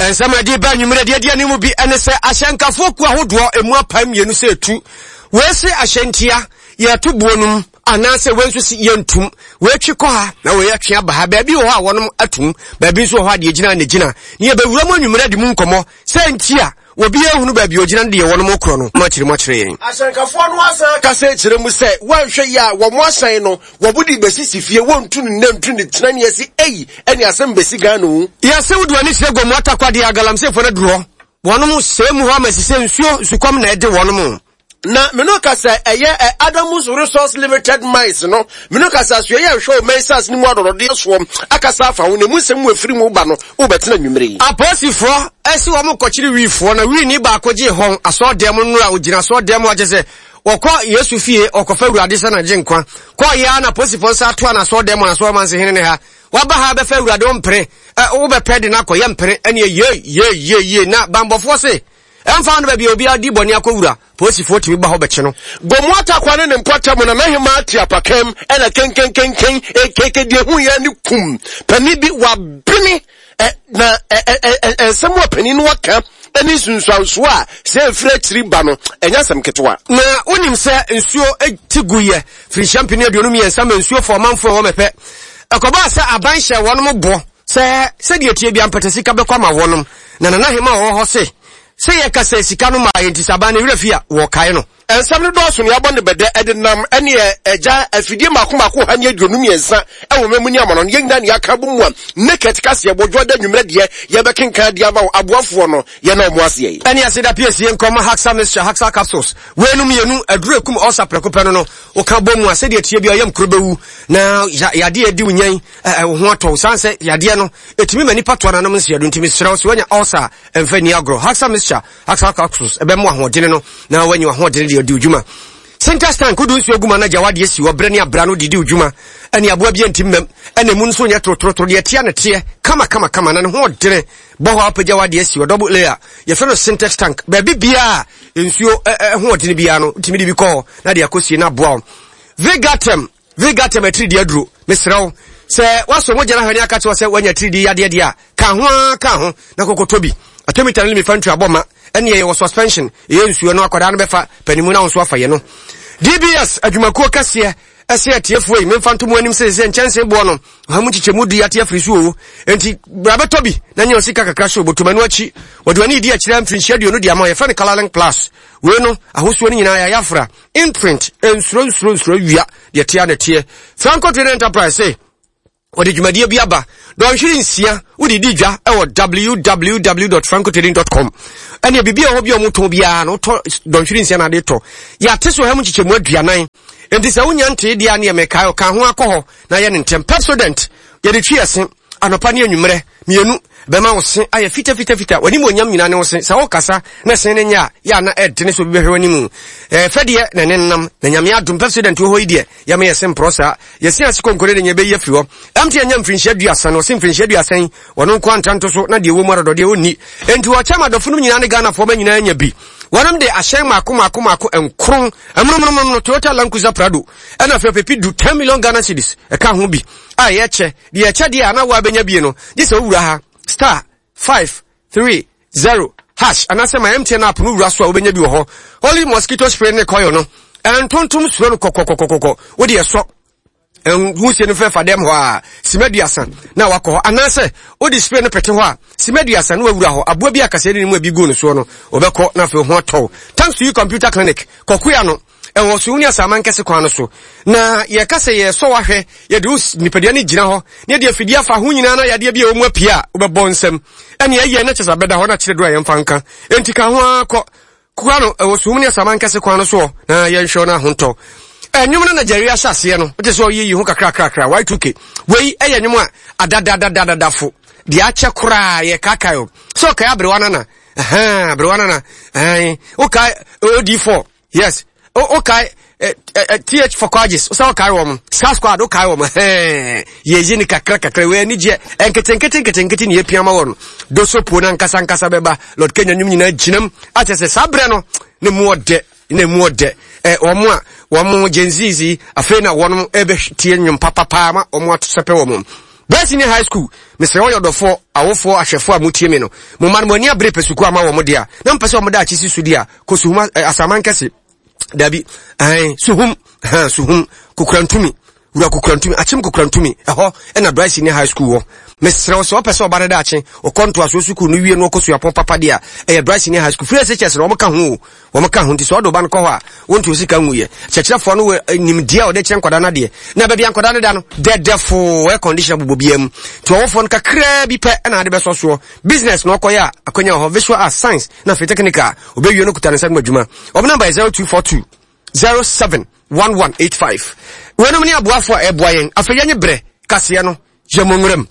ensama di ba nwumre de de ne mu bi ene se ahyankafo ku ahodo emu apam yenu se tu we se ahyantia ye to buonum anase wenso si yentum we twekọ ha na we yatwe aba ha ba bi ho a wonom atum ba bi so ho ade gina na gina ne ye bewura mu nwumre de mu nkomo se ntia obi ehunu ba bi ogina de ye wonom okro no ma kyere yen ahyankafo no asa ka se kyere mu se wanhwe ya wo mo asan no wo budi besisi fie wontu ne nantu ne tena ne yesi eni asem besi ganu ya se wudu ani se gomu atakwade agalamse fo na duro wonom se mu ho amasise nsuo sukom na ede wonom na menoka sa Adamus Resource Limited Mines no menoka sa so ye hwe Mensas ni mu adorode so akasa afa wo ne mu sem afiri mu ba no wo betena nwumre aposifo esi wo mo kokyiri wifo na wi ni ba akogye hon aso dem no a ogina so dem a gese wokọ Yesu fie okofa Awurade sa na genkwa kọ ya na aposifo sa to na so dem na so manse hene ne ha waba ha be fa Awurade ompre wo be pede na kọ ye mpre ene ye na bambofo se emfa no be obi adi boni akowura posifo timi ba ho beche no gomu atakwane ne mpota na mahima atia pakem ena kenken ekeke de hu ya ni kum pani bi wa bini na ensemu pani no waka eni sunsuanso a se fre triba no enya sam ketwa na onim se nsuo etiguye free champagne aduonu yensa ma nsuo for manfo wo mepe akoba se aban hye wonom bo se de etie bia mpatasi ka be kwa ma wonom na hima wo ho se ye kasa sika no ma yentisaba ne werafia wo kae no ensam no do so ne abɔ ne bɛdɛ ɛdenam ɛne ɛgya afidie makomako ha ne aduonum yensa ɛwɔ memuni amano yɛnda ne aka bo mu a naked kase ɛbɔdwo da nwumre de yɛbɛkenka de aba aboafoɔ no yɛ na ɔmo ase yi ɛne aseda piesie nkɔma Haxa mixture Haxa capsules wenum yenu adurekum osa prekopɛ no wo ka bɔ mu a sɛde tie bia yam krobewu na yade edi unyan wo ho atɔ sanse yade no etimi mani patwa na nam nsia do ntimi sraw so wanya osa emfani agro Haxa mixture Haxa capsules ɛbɛmo ahoɔdene no na wanyi ahoɔdene di ujuma center stand kudu nsu oguma na jawade esi obre ne abra no didi ujuma ene aboa bia ntimmam ene mu nso nya trotro de tia ne tie kama na ne ho dene bo ho apagawade esi o double layer ye fe no center tank ba bibia nsuo ho dene bia no ntimi di bi ko na de akosie na boa Vegatem atri di aduro mesrawo se waso mo jana hwani aka to se wanya 3D yade dia ka ho na kokotobi atomitan limi fantu aboma ene ye wo suspension ye nsuo no akwada no befa panimu na nso afa ye no DBS adwumakuo kase ese atiefuo yi memfanto mu anim se nchanse bo no ha mu chichemu du yate afiri so enti brabetobi na nye osika kakra so botomanu achi wadwani di akira mfinhia duo no dia ma ye fa ne Colorlink Plus we no ahosuo ni nyina ya yafra imprint ensuro wia de tia na tie Franco Trading Enterprise say odi dwumadie bi aba don hwiri nsia odi didwa e wo www.francotrading.com ene bibia ho bia omoto bia no to don hwiri nsia na de to ya teso ha mu chichemu aduanan enti se wonya nte dia na meka ka ho akọ na ye ntem president ye de twiese anopa ne anwumre mienu bema wo se aye fita wani mo nyam nyina ne wo se sa wo kasa na se ne nya ya na edene so bi hwani mu fedie na nenam na nyame adum president wo hoidie ya me yesem prosa yesi asikonkore ne nya be yafi ho amte nya mfinhia duasa no se mfinhia duasa wono kwantanto so na de wo mu adode onni enti wo chama dofunu nyina ne Ghana fo ba nyina nya bi wanam de ahyen mako enkron amromromno Toyota Land Cruiser Prado ena fe pepi du 10 million Ghana cedis e ka ho bi a ye che de ana wa benya bi no gise wura ha *530# anase ma MTN app no wura so a obenya bi wo ho Holy mosquito spray ne koyo no entontom suro no kokokokoko wo de so husie no fa dem ho a simeduasan na wakọ anase odi spray no pete ho a simeduasan no awura ho aboa bi akase ni mu abi go no so no obekọ na fa ho atọ thanks to you computer clinic kokuya no ewo so unia saman kese kwa no so na ye kase ye so wahwe ye de nipadia ni gina ho ne de afidi afa ho nyina na yade bia omu apia obebọ nsem ene ye na chesa beda ho na kire do ayemfa nka enti ka ho akọ kwa no ewo so unia saman kese kwa no so na ye nhwo na ho ntọ enyum na Nigeria asase no wote so yi ho kakra Y2K wei eyenyum a adadadadadafo de ache kura ye kakayo so ka abrewana na okay OD4 yes okay TH for Quadges so okay wom Scar Squad okay wom ye ni kakra we ni je enketenkete ni epiama won do so po na nkasa beba Lord Kenya nyum nyina ginam achese sabre no ne mu ode womo genzizi afei na wono ebe tie nyum papa ma omo atosepe womo Boys Senior High School Mr. Oyodofo awofo ahwefo amutie me no mo man mo ani abre pesuku ama wo mo dia na mpese wo mo da achisi sudia kosuhuma asaman kese dabi suhum kukrantumi ura kukrantumi achim kukrantumi eho na Boys Senior High School wo Mr. Oso pese obare da ache okonto asosuku no wie no kosu apon papa dia Boys Senior High School free SHS no mo ka ho nti so do ban ko ho a wonto sika nwuye chechefo no nimdia ode chen kwada na de na ba bia kwada na da no dedefo air condition bobobiam to wo fon kakra bi pe na ade beso so business no koya akonya ho visual arts science na fe technical obewie no kutane sa madwuma ob number 0242 071185 wenu mni abuafo eboyen afeyenye bre kase no jemongrem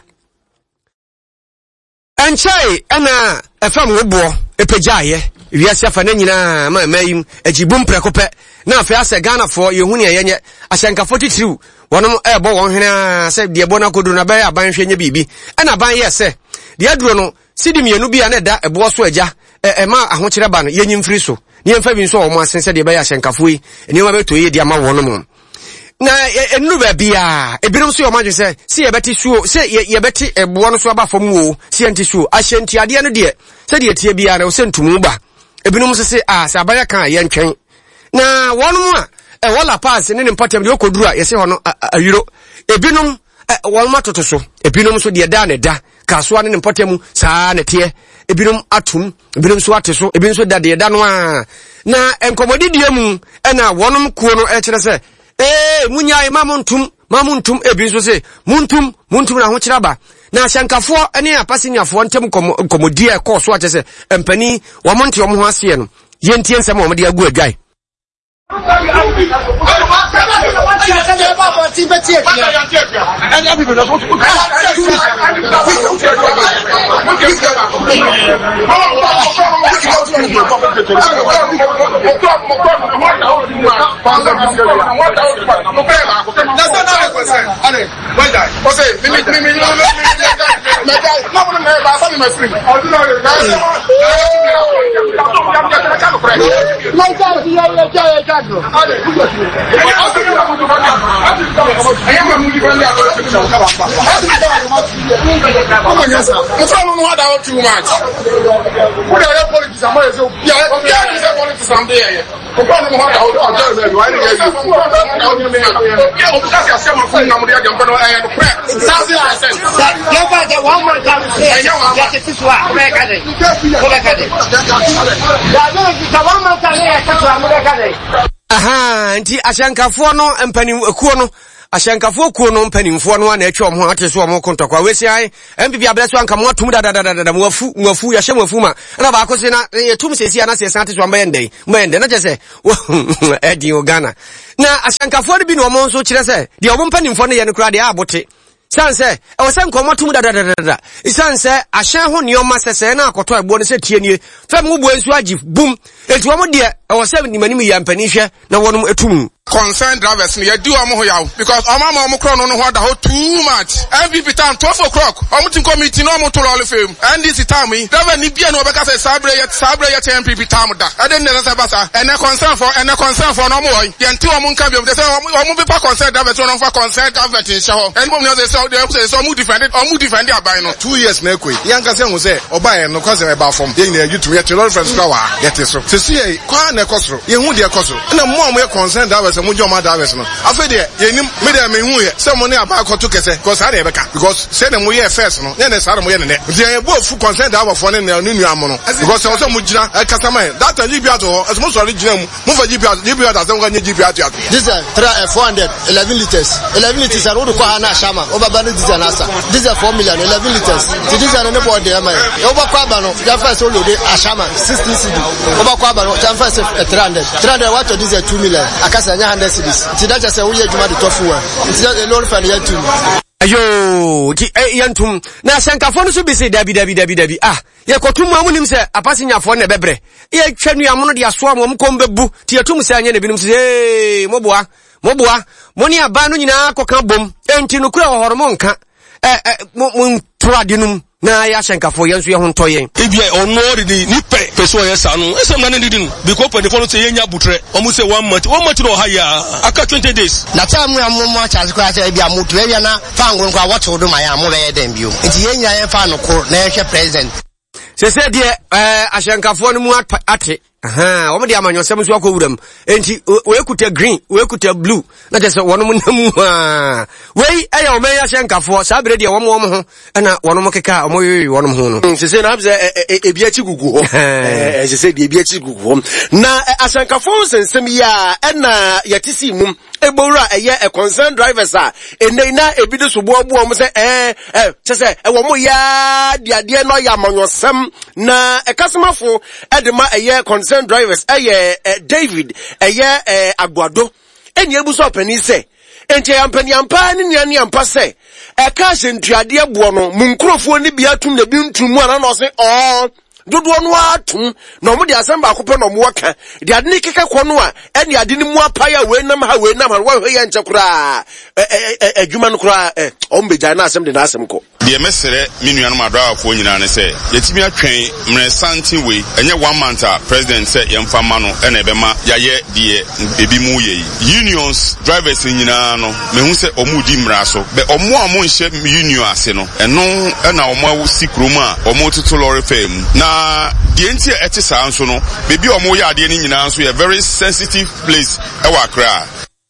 Anchai ana efam wobo epejaye wiase afa na nyina mayim agibum prekope na afa ase Ghana for yehu ne yenye ahyanka 43 wonom ebo won hena se de ebo na koduru na ba aban hwenye bibi na ban yese de aduro no sidi mienu bia na da ebo so agya ma ahokire ba no yenyim firi so ne yemfa bi so wo mo asense de ba ahyankafo yi ne ma beto ye de ama wonom na enu ba bia ebinom so yomadwe se yebeti suo se yebeti ebo no so aba fam wo se enti suo ahyanti ade no de se de tie bia na wo se ntumu ba ebinom se se abaya kan ye ntwen na wonom a wala pass ne mpatam de okoduru a yese hono ayuro ebinom wonma toto so ebinom so de da na da kasoa ne mpatam saa na tie ebinom atum ebinom so ateso ebinom so da de da no a na enkomodi die mu na wonom kuo no kire se munyai mamuntum ebi so se muntum na ho kiraba na ahyankafo ene apasinyafo ntem komodi e ko so atese empani wo monte wo ho ase no yentie nsem wo de agu adwai nti ahyankafo no empanimkuo no ahyankafo kuo no mpanimfo no na atwa ho ate so mo kontokwa wesi ai MPP abreso anka mo atum da mwafu ya hye mwafu ma na ba ko se na yetum sesi ana se san ate so mbayende na jese edi Ghana na ahyankafo no bi no mo nso kire se de obo mpanimfo no ye no kra de abote sanse e wose nkomotum da isanse ahyan ho nioma sese na akoto ebo no se tienie fam wo bo ensu agi bum etu omo de e wose nimanim ya mpani hwe na wonum etum concerned drivers ni yedi omo ho yawo because omo kro no ho da ho too much MVP time 12 o'clock omo tin committee no omo to all fam and this time driver ni bia no obeka say sabre yet MPP time da ade ne say basa and concern for no mo yenti omo nka bi say omo be pa concerned drivers no for concerned government in show and mo no say so omo defend aban no 2 years na ekoi yanka say ho say obaye no cause e ba form ye na YouTube yet all friends flower yet so see kwa na ekosoro ye hu de ekosoro na mo omo concerned drivers mo joma drivers no afa de ye nim me de me hu ye say mo ne aba ko to kese cause ha de beka because say na mo ye first no ye na sare mo ye ne de bo fu concerned driver for ne nu amono because say mo jira kasama that Libya to as mo so original mo fa Libya da say ngo nye Libya to diesel 400 11 liters are road ko ana shama over ban diesel nasa diesel 4 million 11 liters ti diesel ne board dey am over kwa ba no ya fa so load ashama 60 cd over kwa ba no ya fa 300 what to diesel 2 million akasa nya 100 cedis ti da say we ye juma de tofu wa ti da load fan ya 2 ayo ti yantum na ahyankafo no so bi se dabi ye kotum amunim se apasinyafo ne bebre ye twanu amono de aso am kombebu ti yatum se anya ne binum se moboa moni aba no nyina koka bom enti no kura hohoro mo nka mo trade num na ya hyenkafo yenso ye ho ntoyen ebia ono de ni person yesa no esem na ne didi no because for the follow say yenya butre omu say 1 month no haya aka 20 days na time ya mo charge kwa say bia mutu bia na fa ngoro kwa what do ma ya mo be dem bio nti yenya ye fa no ko na ye president se de ahyenkafo no mu ate omo de amanyosem so akowuram enti we kuta green we kuta blue na je se wono mu namu we aya o me ahyenkafo sa bre de womo ho na wono mo keka omo yoyi wono ho no se na abze ebi achi gugu ho se de ebi achi gugu ho na ahyenkafo sensem ya na yatisi mum ebora eye concern drivers a enina ebi de sobo obo om se se wo mo ya de no ya amanyosem na ekasemafo edema eye concern drivers David Aguado eni ebuso opani se enti yampani ampa ni nuane ampa se eka sentuade ebo no munkrofo ni bia tum na bi ntumu ana no se dodo no atum na mo de asamba akopɛ no mo waka de ade ne keka kɔ no a eni ade ne mu apaya we nam ha wo hwe nche kura adwuma no kura ombeja na asem de na asem kɔ de mesere minuanum adrawafo nyina ne se yetimi atwen mre santin we enye 1 month a president se yemfa ma no na ebema yaye de ebi mu ye unions drivers nyina no mehu se omudi mra so be omo amo nhye union ase no eno na omo sikrom a omo tutu lorry fam na the entire etisa nso no bebi omo ya ade ni nyina nso ye very sensitive place e wa Accra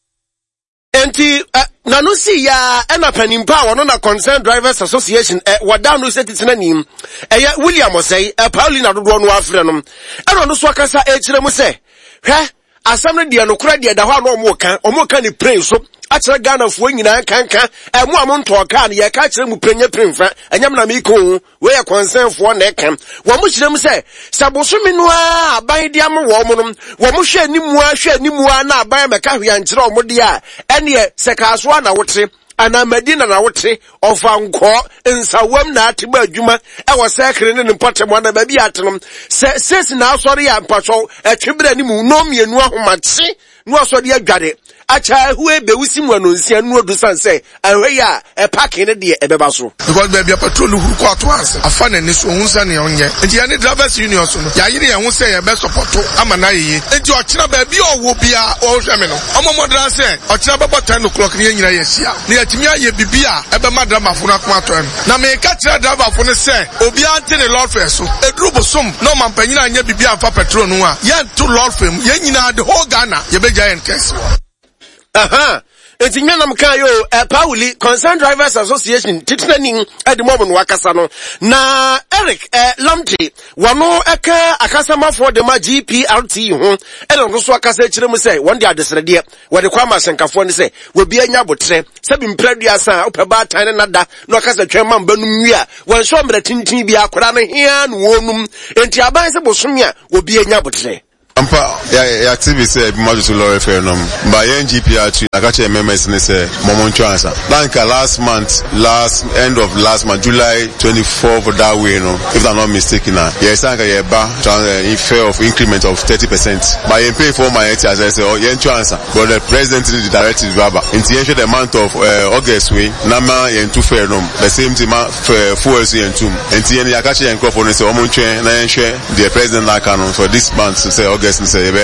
enti na no si ya ena panimpa wono na concerned drivers association wada no setitsena nim William Osei Paulina dodo no afre no eno no so akasa kire mu se hwe asam no de no kura de da ho na omo ka ni pray so akere Ghana fo nyina kanka emu amonto ka na ye ka kire mu prenya premfa enyam na me ko we ya concern fo na kan wo mo kire mu se sabosumi no a aban de am wo mo no wo mo hwe animu a na aban me ka hwe ankire o mo de a ene se ka so na wotre ana Medina na wotre ofa nko nsawam na atiba adwuma wo sekre ne mpotemo na ba bi atenom se na asori ya mpacho etwebra ni mu no mienu ahomache no asori adware acha hu ebewusi mu anonsia no odu sanse ahwe ya parking ne de ebeba so because baby patrol huru ko ato anse afa na ni so hunsa ne onye enti ya ne drivers union so no ya yire ya hu se ya be support amana yeye enti okira baby owo bia o hwe me no omo modra se okira baba 10 o'clock ne nyina yesia ne yatimi aye bibia ebe madrama fo na ko ato en na me ka tira driver fo ne se obi ante ne lord fair so edru bosom no man panyina anya bibia afa petrol no a ye to lord fair ye nyina the whole Ghana ye be giant case enti nyanam kan yo Pauli Concerned Drivers Association titnaning edmom no akasa no na Eric Lamte wano eka akasama for the GPRT ho no so akasa kire mu say one day adesrede we de kwama senkafo ne say we bia nya botre sabi mpradua san opeba tan na da no akasa twema mbanum wi a won so mra tintin bia akora no hia no wonum enti aban se bosome a we bia nya botre ampa ya TV say madu to lorry fair no by NGPR2 akache MMS ne say momoncho answer like end of last month July 24 for that way no if I'm not mistaken yes anka ye ba in fair of increment of 30% by pay for my as I say yen answer but the president the directive baba in the month of August we nama yen two fair no the same thing for yen two and the akache yen crop on say omoncho na yen share the president like for this month to say August and say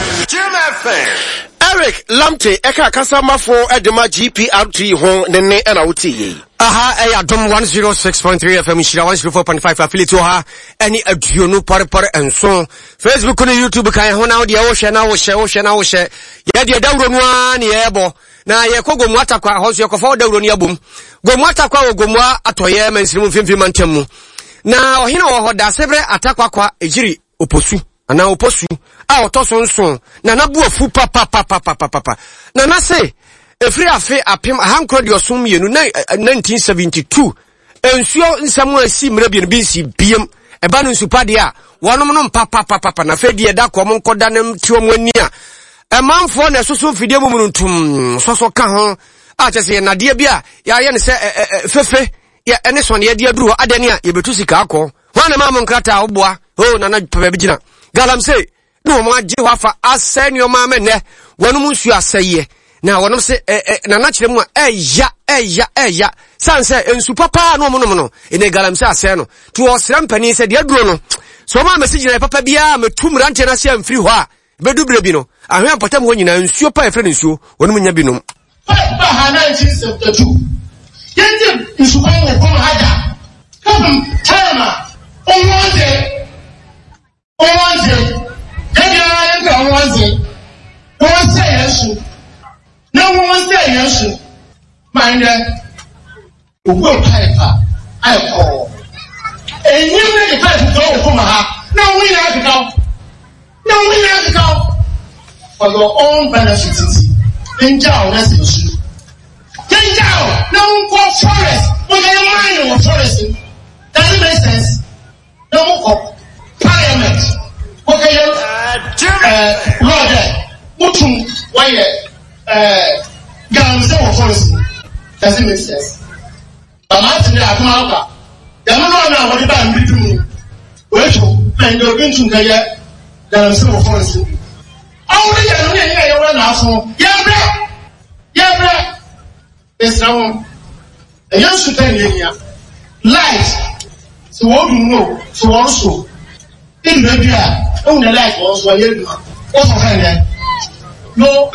Eric Lamte eka kasama for edema GPRT ho ne na wuti Adom 106.3 FM Shira 104.5 affiliate ha any aduonu pare enso Facebook no YouTube kan ho na wo de wo hwe na wo hwe ye de dawro no an ye ebo na ye kogomu atakwa ho so ye kofa dawro no abom gomu atakwa wo gomu atoye mansirim mfimfim mantam na ohina wo ho da sebre atakwa kwa ejiri oposu ana oposu a otoso nso na nabu afu papa na se efri afe apem ahankro de osum yenu na 1972 ensuo nsamu asi mrebie bi nsi biem eba no nsupa de a wonom no papa na fe de da kom nkoda nem tiom ani a emanfo na soso fidie mu ntum soso ka ho a chese na de bia ya ye ne se fefe ya ene so ne ye de aduru adani a ye betu sika akọ wana mamu nkrata oboa na papa bi gina galam say no mo agye wafa asɛ nneɔma amene wɔnom nsu asɛye na wɔnom se na na kyerɛ mu a eya sanse ensu papa no no ene galamse ase no to osram pani se de aduro no so ma message na papa bia metum rante na se amfiri ho a bedubre bi no ahwe apotam ho nyina nsuo pa efre nsuo wonu nya bi no ba ha 1972 yende nsuo ko haja come tama onwanje kaya onwanje wọ́n say yesu na wọ́n say yesu mind ogbo pipe ayeko enyi me the pipe to o kuma ha na win africa for your own benefit enjoy rest in you enjoy na go forest when you mine in forest does it make sense no go parliament okay Lord mutum why galamse wo forest does it make sense amati ni akuma aka yamu na wodi ba mbidu wecho and you been to kaya galamse wo forest awuri ya ni ya yawa na afo yabra esrawo eyansu tan yenya light so what you know so also in the bia on the light also yedu o so kan ya no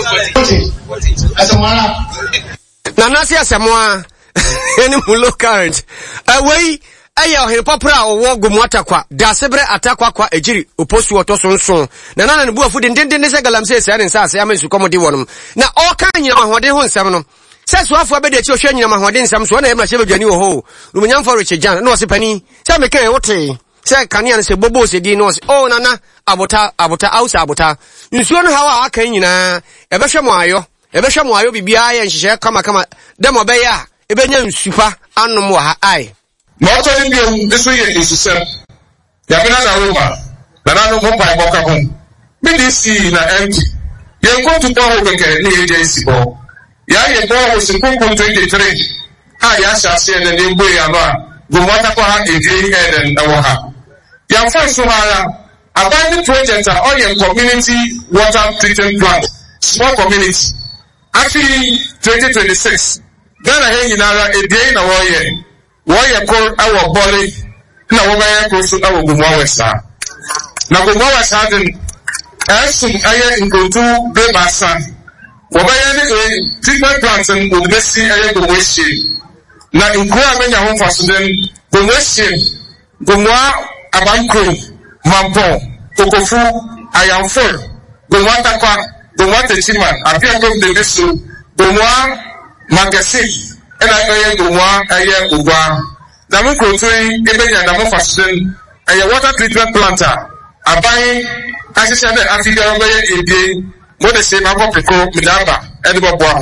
asamara na nasi asamoa eni mu low current away aya ohin popra owo gomu atakwa da sebre atakwa kwa ejiri oposu otosonson na nana ne buafu dendenden se galamse ese ne nsa ase amesu komode wonum na o kan nyina mahode ho nsam no sesu afu abede ti ohwe nyina mahode nsam so na emra shebe dwani wo ho rumnyam for Richard Jan na o se pani se me kan wote se kania ne se bobo se di no se o nana abota ausa abota nsuo no hawa aka nyina ebehwe mo ayo bibia ye nhihye kama dem obeya ebenya nsupa anom wa ha ai ma ọtọ ndị ewu eso ye esusem ya bena na Roma na nanu mo pa iboka ho BDC na empty ye go to power keke ni agency bo ya ye go wo sinkunku 23 ya shase ne ne gbe ya ba go mata kwa ha eje eden na wo ha ya fa so ha abandoned project or community water treatment plant small community actually 2026 Ghana he nyinara edie na woye ko awo bole na wo baye ko so awo gumwa wesa na gumwa wesa den asun aye nkotu be basa wo baye ni treatment plant en wo besi aye gumwa shi na nkwa amenya ho faso den gumwa shi gumwa abankro mampo kokofu ayamfor gumwa takwa gumwa techiman apia ko de beso gumwa magasi ena aye gumwa aye ugwa na mo kontori ebenya na mo fasten aye water treatment plant abai asese na afika obaye ede mo de se ma popeko midaba edibobwa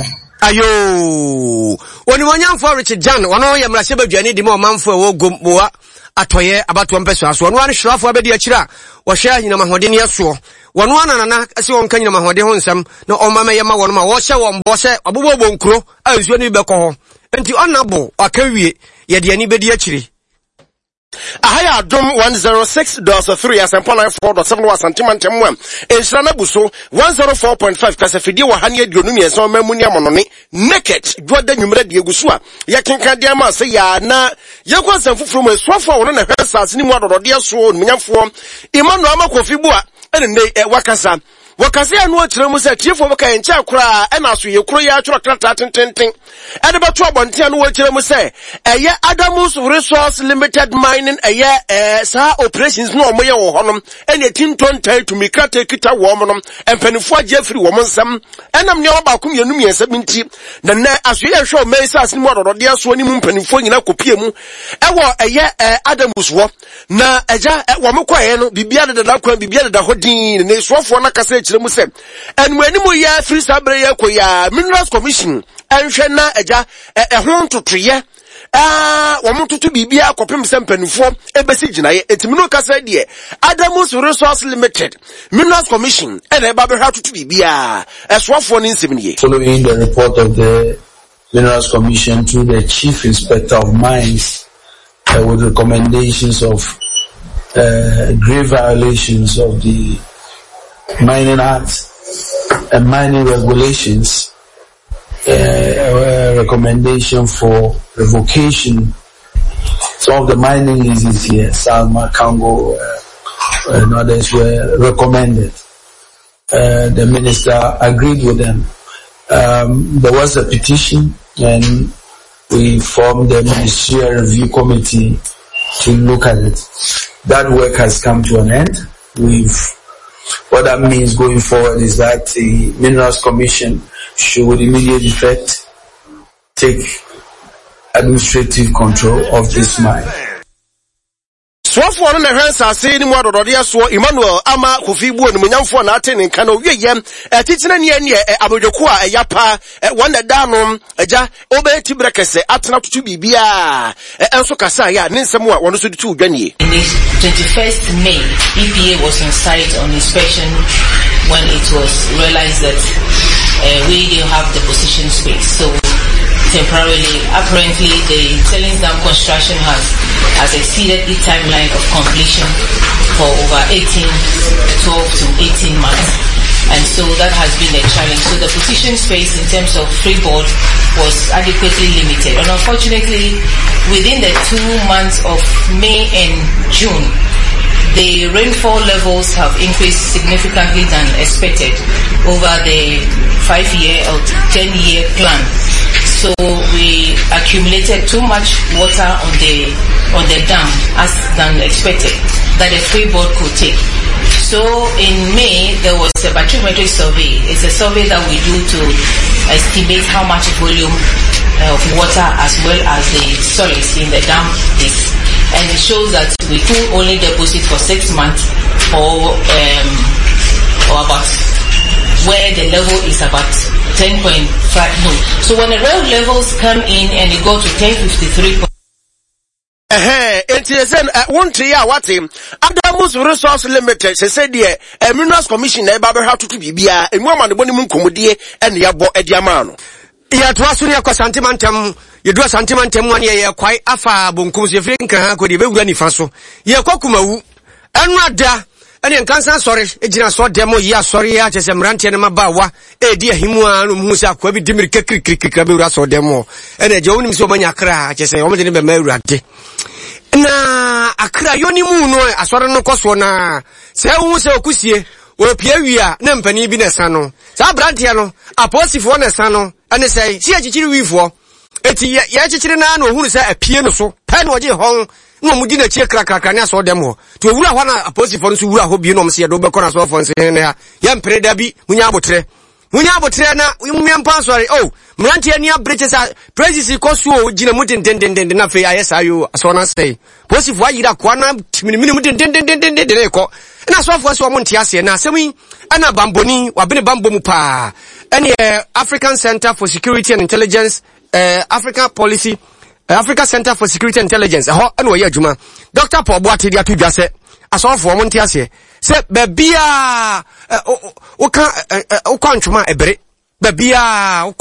ayo woni wonyam for Richard Jan wono ye mra shebe dwani di mo manfo wo gomboa atoye abato mpeso aso wono an hwrafo abedi akira wo hwa nyina mahode ne aso wono anana ase won kanyina mahode ho nsam na omama ye ma wono ma wo hye won bo hye abobo bonkuro ansuo ni beko ho enti onabo akawie ye de ani bedi akiri ahaya adom 106.3 asempola 4.7 santimantemwa enshira na buso 104.5 kasafidi wa hanie dionumi enso mamuni amonone naked dwada nwumra de eguso a yekenka de ama se ya na yekwa sanfufuru mu esofo wono na hwesa ni mu adodode so nunyamfo Emmanuel Amakofibu a ene wakasa anu akire mu se tiefo beka enche akura ena so yekuro ya atworo krata tententen ede beto abonte anu akire mu se eye Adamus Resource Limited Mining eye sa operations no omoye wo honom ene tintontai to mikrata kita wo monom empanifo agefiri wo monsam enam ne oba akum yenum yensabinti na na asoye hwe o mensas ni mododode aso ni mu mpanifo nyina kopie mu ewo eye Adamus wo na eja wo mekwaye no bibia de da kwa bibia de hodin ne sofo na kasa chiremu se enwani mu ya free sabre ya ko ya Minerals Commission enhwe na eja ho ntotoye wo mtoto bibia akopem se mpanufo ebesi ginaye etimino kasa de Adamus Resource Limited Minerals Commission ene ba be hwa toto bibia esofo ni nsemniye. Following the report of the Minerals Commission to the Chief Inspector of Mines with recommendations of grave violations of the Mining Act and mining regulations, recommendation for revocation. Some of the mining leases here, Salma, Congo, and others were recommended. The minister agreed with them. There was a petition, and we formed the Ministerial Review Committee to look at it. That work has come to an end. What that means going forward is that the Minerals Commission should with immediate effect take administrative control of this mine. Swafo no na hwensa ase ni mu adodode so Emmanuel ama Kofi Buo ni munyamfo na ate ne nka no wieyem titina ne ne abodwoko a yapa wanda danom agya obeti brekese atena tutu bibia enso kasa ya ne nsem a wono so ditu dwanie. In the 21st May, EPA was on site on inspection when it was realized that we didn't have the position space. So temporarily, apparently the tailings dam construction has exceeded its timeline of completion for over 12 to 18 months. And so that has been a challenge. So the position space in terms of freeboard was adequately limited. And unfortunately, within the 2 months of May and June, the rainfall levels have increased significantly than expected over the 5-year or 10-year plan. So we accumulated too much water on the dam as than expected that a freeboard could take. So in May there was a bathymetric survey. It's a survey that we do to estimate how much volume of water as well as the solids in the dam is, and it shows that we could only deposit for 6 months or about where the level is about 10.5. No. So when the road levels come in and it go to 1053. Entiesen wonte ya wate Adamus Resource Limited say the Minerals Commission na eba be ha tutu bibia emu amane boni mu nkomodie ene ya bo ediama no ya to aso ne akwa santimantem yedu santimantem wane ye kwai afa bonkum se firi nkan ko de be wura nifa so ye kwakumawu enu ada ene nkansan sori ejina so demo ya sori ya chese mrantie ne mabawa edi ahimu a no mu se akwa bi dimiri kekrikra be wura so demo ene je wonim se omanya kra chese omde ne be ma wurade na akra yoni mu no asori no koso na se wu se okusie o pia wia na mpani bi na sa no sa brantie no aposifo na sa no ene sei si achichiri wifo eti ya chichiri na no hunu se apie no so pe no je hon no mu di na chie krakrakra ne so dem ho to wura ho na aposifo no so wura ho bi no mse do be kona so fo nse ne ya mpre da bi munya abotre na mumyampa sorry oh mrantie ni abreche sa praises koso o gina mutendendende na fe ayesa yo so na say aposifo ayira kwa na timini mutendendende ne ko na so afo so mo ntiase na asemi ana bamboni wabene bambo mu pa any African Center for Security and Intelligence Africa Center for Security and Intelligence ho ana oye adwuma Dr. Paul Boate dia to dwase asofo mo ntiase se babia o kan ntwoma ebere babia